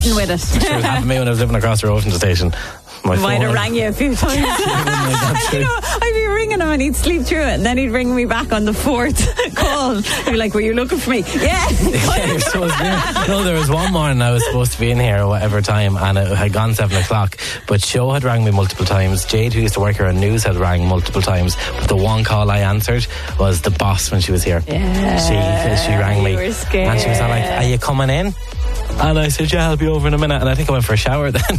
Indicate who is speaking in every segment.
Speaker 1: with it.
Speaker 2: She was having me when I was living across the road from the station. My phone
Speaker 1: Might have rang you a few times. And, I'd be ringing him and he'd sleep through it, and then he'd ring me back on the fourth call. He'd be like, were you looking for me? Yeah.
Speaker 2: You're supposed to be. No, there was one morning I was supposed to be in here at whatever time, and it had gone 7 o'clock, but Sho had rang me multiple times. Jade, who used to work here on news, had rang multiple times, but the one call I answered was the boss when she was here.
Speaker 1: Yeah.
Speaker 2: She rang me,
Speaker 1: you were scared.
Speaker 2: and she was all like, are you coming in? And I said, yeah, I'll be over in a minute. And I think I went for a shower then.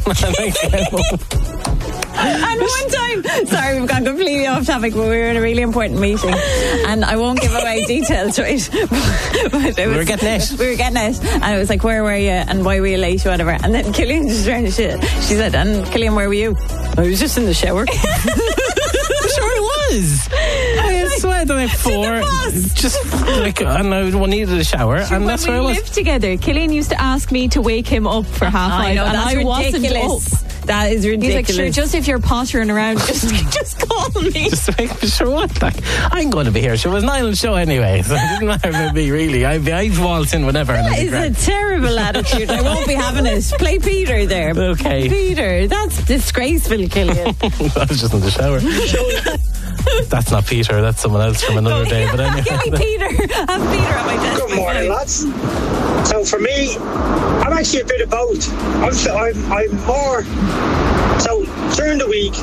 Speaker 1: And one time, sorry, we've gone completely off topic, but we were in a really important meeting, and I won't give away details, right? But
Speaker 2: We were getting it.
Speaker 1: We were getting it, and it was like, where were you, and why were you late, or whatever. And then Killian just turned to shit. She said, and Killian, where were you? I was just in the shower.
Speaker 2: Sure it was. I swear that I had 4. Just like, and I needed a shower, and that's where I
Speaker 3: When we
Speaker 2: was.
Speaker 3: lived together, Killian used to ask me to wake him up for 5:30,
Speaker 1: I know,
Speaker 3: and
Speaker 1: that's
Speaker 3: I wasn't
Speaker 1: ridiculous.
Speaker 3: up.
Speaker 1: That is ridiculous.
Speaker 3: He's like, sure, just if you're pottering around, just call me.
Speaker 2: Just to make sure what, like, I'm going to be here. She was Niall's show anyway, so it didn't matter about me really. I'd waltz in whenever.
Speaker 1: That is a terrible attitude. I won't be having it. Play Peter there.
Speaker 2: Okay.
Speaker 1: Peter, that's disgraceful, Killian.
Speaker 2: I was just in the shower. That's not Peter, that's someone else from another day. But anyway.
Speaker 1: Give me Peter. Have Peter on my desk.
Speaker 4: Good morning, lads. So for me, I'm actually a bit of both. I'm more. So during the week,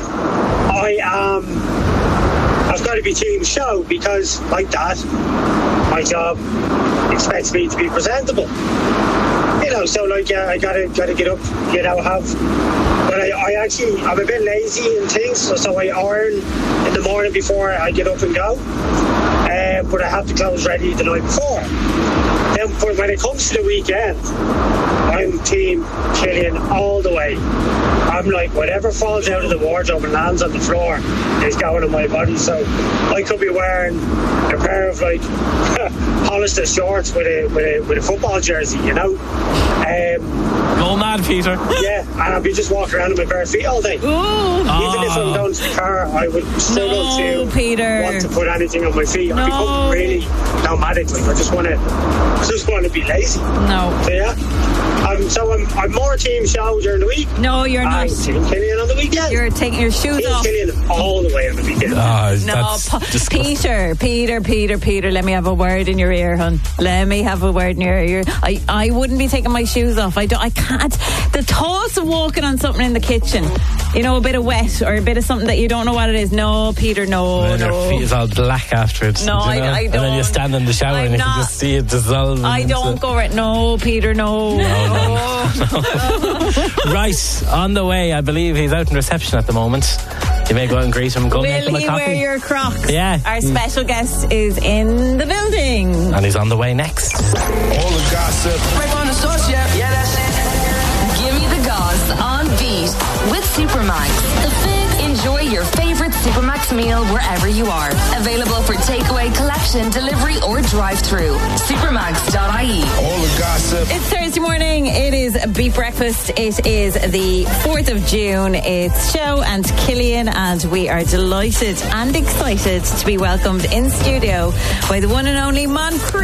Speaker 4: I've got to be team show because, like that, my job expects me to be presentable. You know, so like I gotta get up, but I'm a bit lazy in things, so I iron in the morning before I get up and go. But I have the clothes ready the night before. Then, but when it comes to the weekend, I'm team Killian all the way. I'm like, whatever falls out of the wardrobe and lands on the floor is going on my body. So I could be wearing a pair of like Hollister shorts with a football jersey, you know.
Speaker 2: Go mad, Peter.
Speaker 4: Yeah, and I'd be just walking around with my bare feet all day. Even if I'm going to the car, I would struggle to
Speaker 1: Peter.
Speaker 4: want to put anything on my feet. I become really nomadic. Like I just want to be lazy.
Speaker 1: No.
Speaker 4: So yeah. I'm more team show during the week.
Speaker 1: No, you're not.
Speaker 4: I'm team Killian on the weekend.
Speaker 1: You're taking your shoes
Speaker 4: team
Speaker 1: off.
Speaker 4: Killian all the way on the weekend.
Speaker 1: No, Peter, let me have a word in your ear, hon. Let me have a word in your ear. I wouldn't be taking my shoes off. I can't. The thoughts of walking on something in the kitchen, you know, a bit of wet or a bit of something that you don't know what it is. No, Peter, no.
Speaker 2: Your feet is all black afterwards.
Speaker 1: No, I don't.
Speaker 2: And then you stand in the shower and you can just see it dissolve.
Speaker 1: I don't go right. No, Peter, no.
Speaker 2: Right, on the way. I believe he's out in reception at the moment. You may go out and greet him. Go make him a
Speaker 1: Will he
Speaker 2: coffee.
Speaker 1: wear your Crocs?
Speaker 2: Yeah.
Speaker 1: Our special guest is in the building.
Speaker 2: And he's on the way next.
Speaker 5: All the gossip.
Speaker 6: Right on the sauce, yeah, that's it. Give me the goss on beat with Supermax. The Fix. Enjoy your favorite Supermax meal wherever you are. Available for takeaway, collection, delivery, or drive-through. Supermax.ie.
Speaker 5: All the gossip.
Speaker 1: It's Thursday morning. It is Beat Breakfast. It is the 4th of June. It's Sho and Killian, and we are delighted and excited to be welcomed in studio by the one and only Moncrief.